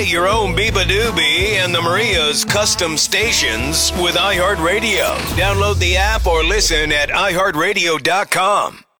Create your own Biba Doobie and the Maria's custom stations with iHeartRadio. Download the app or listen at iHeartRadio.com.